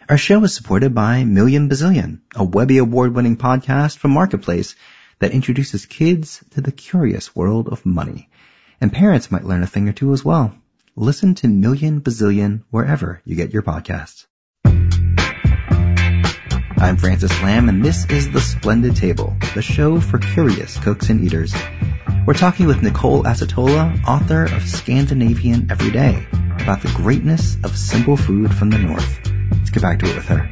Our show is supported by Million Bazillion, a Webby Award-winning podcast from Marketplace that introduces kids to the curious world of money. And parents might learn a thing or two as well. Listen to Million Bazillion wherever you get your podcasts. I'm Francis Lamb, and this is The Splendid Table, the show for curious cooks and eaters. We're talking with Nicole Acitola, author of Scandinavian Everyday, about the greatness of simple food from the North. Let's get back to it with her.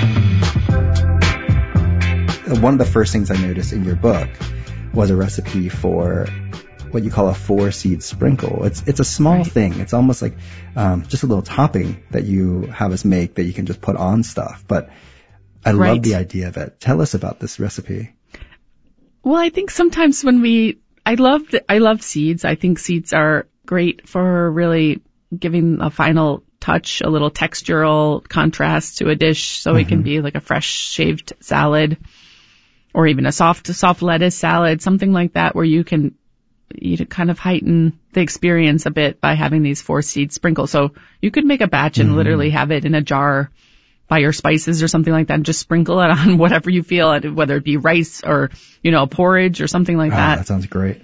One of the first things I noticed in your book was a recipe for what you call a 4-seed sprinkle. It's a small thing. It's almost like just a little topping that you have us make that you can just put on stuff. But I love the idea of it. Tell us about this recipe. Well, I think sometimes I love seeds. I think seeds are great for really giving a final touch, a little textural contrast to a dish. So it can be like a fresh shaved salad or even a soft lettuce salad, something like that, where you can kind of heighten the experience a bit by having these 4-seed sprinkles. So you could make a batch and literally have it in a jar by your spices or something like that and just sprinkle it on whatever you feel, whether it be rice or, porridge or something like that. That sounds great.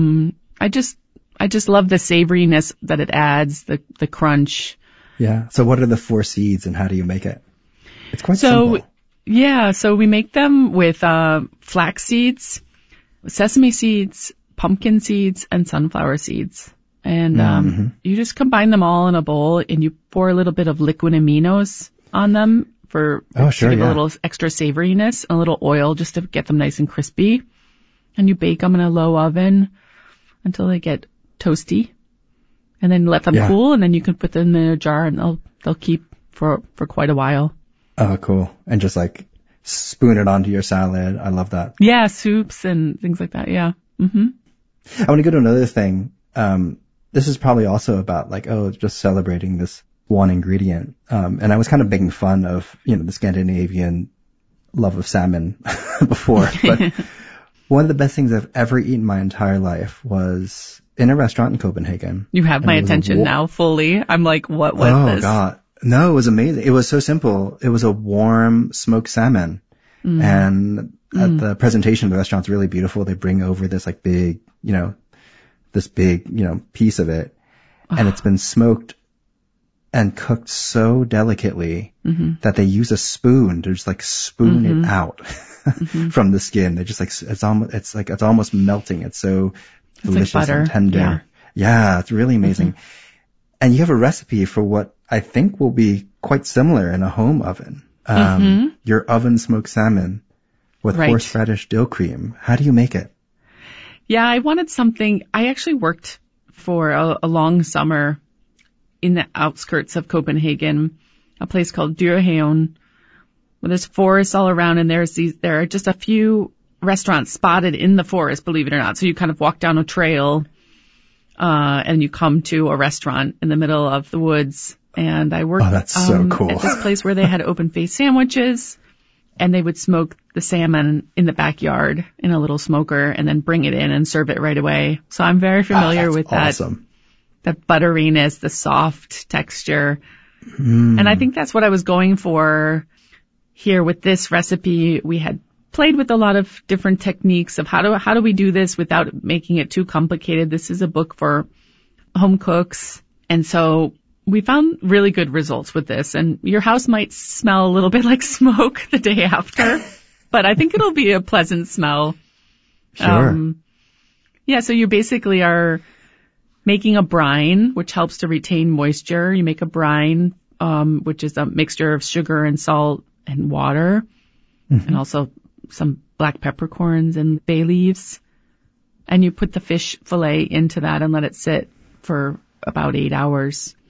I just love the savoriness that it adds, the crunch. Yeah. So what are the 4 seeds and how do you make it? It's quite simple. Yeah. So we make them with flax seeds, sesame seeds, pumpkin seeds, and sunflower seeds. And you just combine them all in a bowl and you pour a little bit of liquid aminos on them to give a little extra savoriness, a little oil just to get them nice and crispy. And you bake them in a low oven until they get toasty. And then let them cool, and then you can put them in a jar, and they'll keep for quite a while. Oh, cool. And just like spoon it onto your salad. I love that. Yeah, soups and things like that. Yeah. I want to go to another thing. This is probably also about just celebrating this one ingredient. And I was kind of making fun of, the Scandinavian love of salmon before, but one of the best things I've ever eaten my entire life was in a restaurant in Copenhagen. You have my attention now fully. I'm like, what was this? Oh, God. No, it was amazing. It was so simple. It was a warm smoked salmon. And at the presentation of the restaurant's really beautiful. They bring over this big, piece of it. And it's been smoked and cooked so delicately that they use a spoon to just spoon it out from the skin. They just it's almost melting. It's so delicious and tender. Yeah, it's really amazing. And you have a recipe for what I think will be quite similar in a home oven. Your oven smoked salmon with horseradish dill cream. How do you make it? Yeah, I wanted something. I actually worked for a long summer in the outskirts of Copenhagen, a place called Dyrehaven, where there's forests all around, and there are just a few restaurants spotted in the forest, believe it or not. So you kind of walk down a trail, and you come to a restaurant in the middle of the woods. And I worked that's so cool. at this place where they had open-faced sandwiches, and they would smoke the salmon in the backyard in a little smoker and then bring it in and serve it right away. So I'm very familiar with awesome. that butteriness, the soft texture. And I think that's what I was going for here with this recipe. We had played with a lot of different techniques of how do we do this without making it too complicated. This is a book for home cooks. And so we found really good results with this. And your house might smell a little bit like smoke the day after, but I think it'll be a pleasant smell. Sure. So you basically are making a brine, which helps to retain moisture. You make a brine, which is a mixture of sugar and salt and water, and also some black peppercorns and bay leaves. And you put the fish fillet into that and let it sit for about 8 hours.